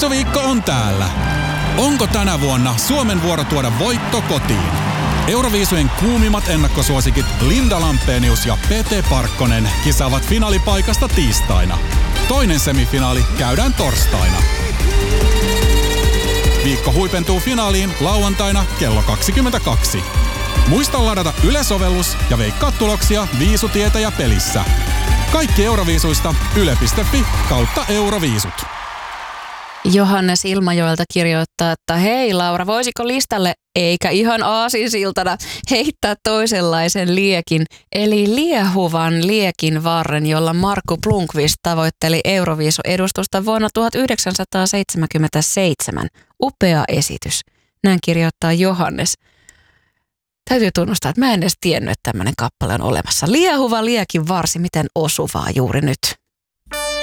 Euroviisuviikko on täällä. Onko tänä vuonna Suomen vuoro tuoda voitto kotiin? Euroviisujen kuumimmat ennakkosuosikit Linda Lampenius ja Pete Parkkonen kisaavat finaalipaikasta tiistaina. Toinen semifinaali käydään torstaina. Viikko huipentuu finaaliin lauantaina kello 22. Muista ladata Yle-sovellus ja veikkaa tuloksia Viisutietäjä pelissä. Kaikki Euroviisuista yle.fi/Euroviisut. Johannes Ilmajoelta kirjoittaa, että hei Laura, voisiko listalle eikä ihan aasinsiltana heittää toisenlaisen liekin, eli liehuvan liekin varren, jolla Markku Blomqvist tavoitteli Euroviisu-edustusta vuonna 1977. Upea esitys. Näin kirjoittaa Johannes. Täytyy tunnustaa, että mä en edes tiennyt, että tämmöinen kappale on olemassa. Liehuva liekin varsi, miten osuvaa juuri nyt.